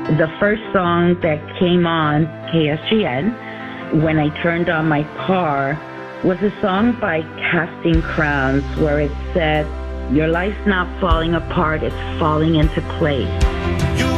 The first song that came on KSGN when I turned on my car was a song by Casting Crowns where it said, "Your life's not falling apart, it's falling into place."